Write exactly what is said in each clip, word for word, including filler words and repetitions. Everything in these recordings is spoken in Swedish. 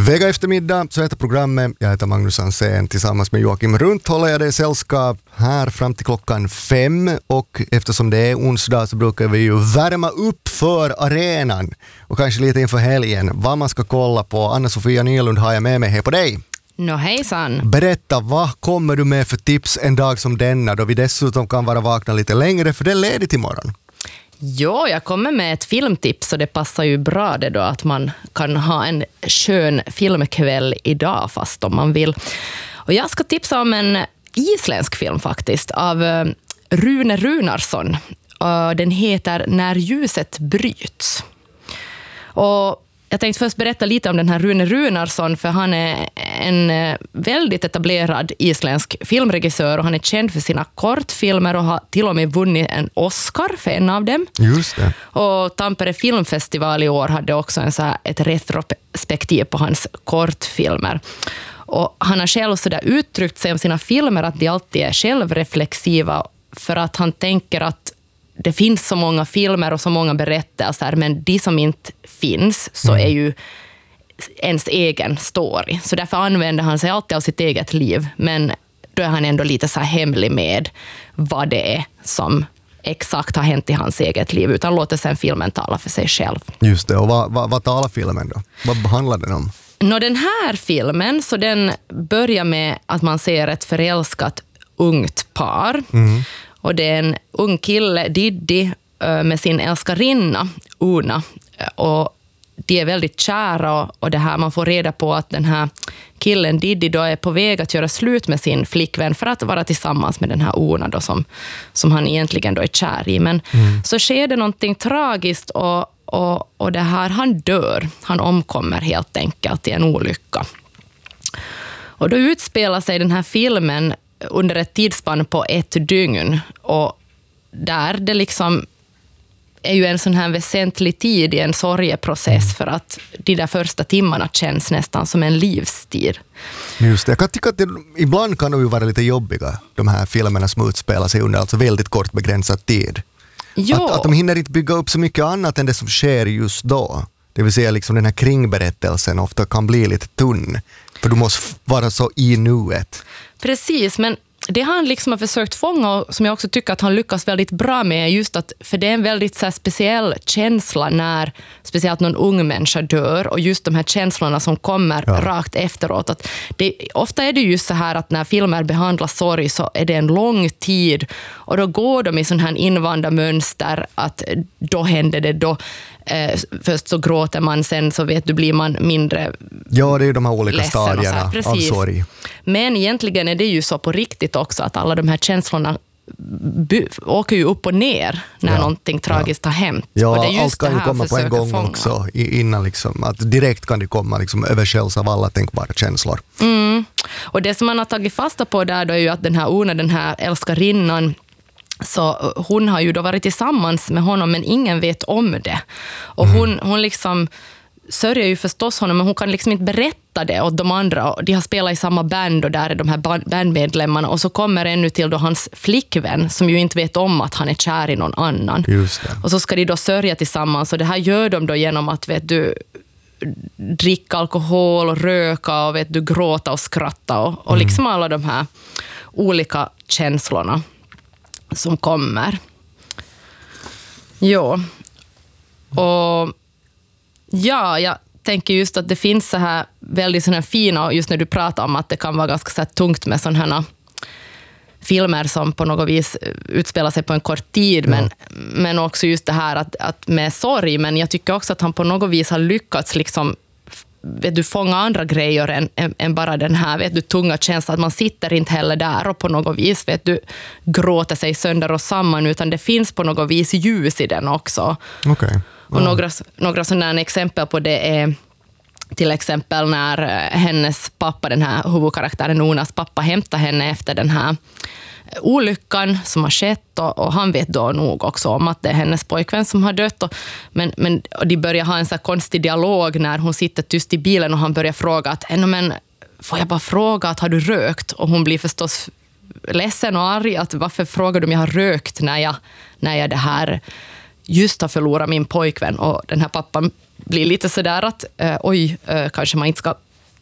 Vega eftermiddag så heter programmet. Jag heter Magnus Ansén. Tillsammans med Joakim Runt håller jag dig sällskap här fram till klockan fem. Och eftersom det är onsdag så brukar vi ju värma upp för arenan. Och kanske lite inför helgen. Vad man ska kolla på. Anna-Sofia Nylund har jag med mig. Hej på dig! Nå hejsan. Berätta, vad kommer du med för tips en dag som denna då vi dessutom kan vara vakna lite längre för det är ledigt imorgon? Jo, jag kommer med ett filmtips och det passar ju bra det då att man kan ha en skön filmkväll idag fast om man vill. Och jag ska tipsa om en isländsk film faktiskt av Rune Runarsson. Den heter När ljuset bryts. Och jag tänkte först berätta lite om den här Rune Runarsson för han är en väldigt etablerad isländsk filmregissör och han är känd för sina kortfilmer och har till och med vunnit en Oscar för en av dem. Just det. Och Tampere filmfestival i år hade också en så här, ett retrospektiv på hans kortfilmer. Och han har själv så där uttryckt sig om sina filmer att de alltid är självreflexiva för att han tänker att det finns så många filmer och så många berättelser, men de som inte finns så är ju ens egen story. Så därför använder han sig alltid av sitt eget liv, men då är han ändå lite så här hemlig med vad det är som exakt har hänt i hans eget liv, utan låter sen filmen tala för sig själv. Just det, och vad, vad, vad talar filmen då? Vad handlar den om? Nå, den här filmen, så den börjar med att man ser ett förälskat ungt par. Mm. Och det är en ung kille, Diddy, med sin älskarinna, Una. Och de är väldigt kära och det här, man får reda på att den här killen, Diddy, då är på väg att göra slut med sin flickvän för att vara tillsammans med den här Una då, som, som han egentligen då är kär i. Men mm. så sker det någonting tragiskt och, och, och det här, han dör. Han omkommer helt enkelt i en olycka. Och då utspelar sig den här filmen under ett tidsspann på ett dygn och där det liksom är ju en sån här väsentlig tid i en sorgeprocess för att de där första timmarna känns nästan som en livstid. Just det, jag kan tycka att det, ibland kan de ju vara lite jobbiga, de här filmerna som utspelar sig under alltså väldigt kort begränsad tid. Att, att de hinner inte bygga upp så mycket annat än det som sker just då. Det vill säga liksom den här kringberättelsen ofta kan bli lite tunn. För du måste vara så i nuet. Precis, men det han liksom har försökt fånga och som jag också tycker att han lyckas väldigt bra med är just att, för det är en väldigt så här speciell känsla när speciellt någon ung människa dör och just de här känslorna som kommer ja. rakt efteråt. Att det, ofta är det just så här att när filmer behandlar sorg så är det en lång tid och då går de i sån här invanda mönster att då händer det då. Eh, först så gråter man, sen så vet du blir man mindre. Ja, det är ju de här olika stadierna av sorg. Men egentligen är det ju så på riktigt också att alla de här känslorna bu- åker ju upp och ner när ja. någonting tragiskt ja. har hänt. Ja, och det är just allt kan ju komma på en gång fånga. också innan liksom, att direkt kan det komma liksom överskälls av alla tänkbara känslor. Mm. Och det som man har tagit fasta på där då är ju att den här Una, den här älskarinnan, så hon har ju då varit tillsammans med honom men ingen vet om det. Och mm. hon, hon liksom sörjer ju förstås honom men hon kan liksom inte berätta det åt de andra. De har spelat i samma band och där är de här bandmedlemmarna och så kommer ännu till då hans flickvän som ju inte vet om att han är kär i någon annan. Just det. Och så ska de då sörja tillsammans och det här gör de då genom att vet du dricka alkohol och röka och vet du gråta och skratta och, och liksom alla de här olika känslorna som kommer. Jo. Och ja, jag tänker just att det finns så här väldigt såna här fina, just när du pratar om att det kan vara ganska så här tungt med sådana här filmer som på något vis utspelar sig på en kort tid, men, ja. men också just det här att, att med sorg, men jag tycker också att han på något vis har lyckats liksom vet du, fånga andra grejer än, än, än bara den här vet du, tunga känslan att man sitter inte heller där och på något vis vet du, gråter sig sönder och samman, utan det finns på något vis ljus i den också. Okay. Wow. Och några, några sådana exempel på det är till exempel när hennes pappa, den här huvudkaraktären Unas pappa, hämtar henne efter den här olyckan som har skett och, och han vet då nog också om att det är hennes pojkvän som har dött och, men, men, och de börjar ha en så här konstig dialog när hon sitter tyst i bilen och han börjar fråga att men, får jag bara fråga att har du rökt? Och hon blir förstås ledsen och arg att varför frågar du om jag har rökt när jag, när jag det här just har förlorat min pojkvän, och den här pappan blir lite sådär att äh, oj, äh, kanske man inte ska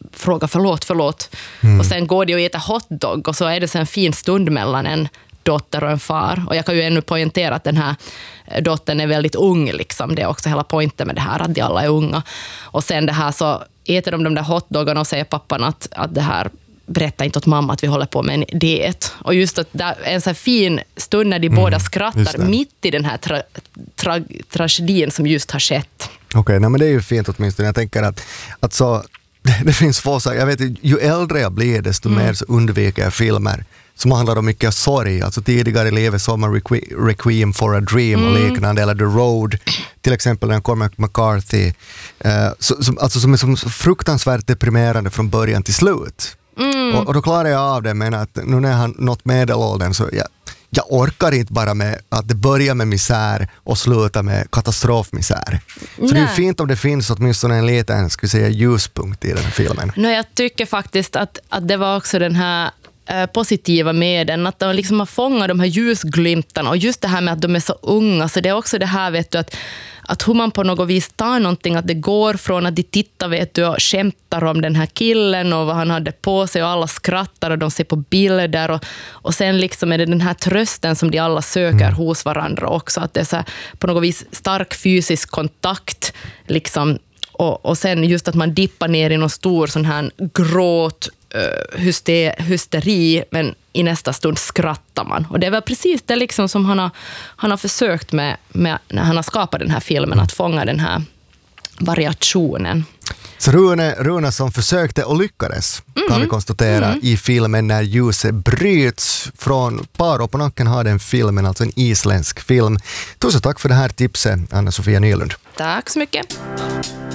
frågar förlåt, förlåt. Mm. Och sen går de och äter hotdog och så är det så en fin stund mellan en dotter och en far. Och jag kan ju ännu poängtera att den här dottern är väldigt ung. Liksom. Det är också hela poängen med det här, att de alla är unga. Och sen det här så äter de de där hotdoggarna och säger pappan att, att det här berätta inte åt mamma att vi håller på med en diet. Och just att det är en så här fin stund när de mm, båda skrattar mitt i den här tra, tra, tragedin som just har skett. Okej, okay, men det är ju fint åtminstone. Jag tänker att, att så, det finns få saker, jag vet ju äldre jag blir desto mm. mer så undviker jag filmer som handlar om mycket sorg. Alltså tidigare i livet såg man Requ- Requiem for a Dream mm. och liknande, eller The Road, till exempel den Cormac McCarthy, eh, så, som, alltså som är som fruktansvärt deprimerande från början till slut. Mm. Och, och då klarar jag av det, men att nu när han nått medelåldern så jag, jag orkar inte bara med att det börjar med misär och slutar med katastrofmisär. Så Nej. Det är fint om det finns åtminstone en liten, ska vi säga, ljuspunkt i den här filmen. No, jag tycker faktiskt att, att det var också den här eh, positiva med den, att de liksom har fångat de här ljusglimtarna och just det här med att de är så unga, så det är också det här, vet du, att att hur man på något vis tar någonting, att det går från att de tittar, vet du, och skämtar om den här killen och vad han hade på sig och alla skrattar och de ser på bilder och, och sen liksom är det den här trösten som de alla söker mm. hos varandra också, att det är så här, på något vis stark fysisk kontakt liksom, och, och sen just att man dippar ner i någon stor sån här gråt, uh, hyster, hysteri, men i nästa stund skrattar man. Och det är väl precis det liksom som han har, han har försökt med, med när han har skapat den här filmen, att fånga den här variationen. Så Rune, Rune som försökte och lyckades, mm. kan vi konstatera, mm. i filmen När ljuset bryts. Från Paro på nacken har den filmen, alltså en isländsk film. Tusen tack för det här tipset, Anna-Sofia Nylund. Tack så mycket.